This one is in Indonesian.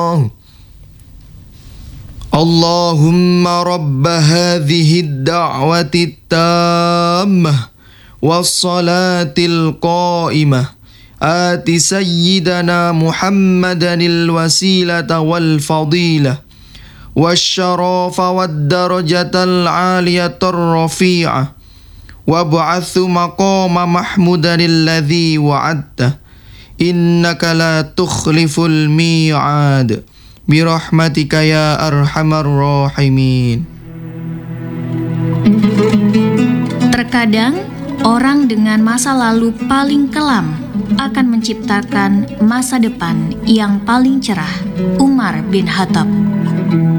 Allahumma rabba hadhihi ad-da'wati at-tammah was-salatil qa'imah ati sayyidana Muhammadanil wasilata wal fadilah wasyarafa wad-darajatal 'aliyatar rafi'ah wab'athu maqama mahmudanil ladzi wa'adta innaka la tukhliful mi'ad birahmatika ya arhamar rahimin. Terkadang orang dengan masa lalu paling kelam akan menciptakan masa depan yang paling cerah. Umar bin Khattab.